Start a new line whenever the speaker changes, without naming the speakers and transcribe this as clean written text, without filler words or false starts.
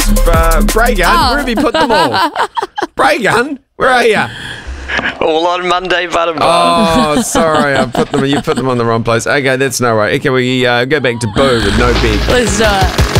Bray Gun, where have you put them all? Bray Gun, where are you?
All on Monday, Butterball.
Oh, sorry, you put them on the wrong place. Okay, that's no worry. Okay, we go back to Boo with no big.
Let's do it.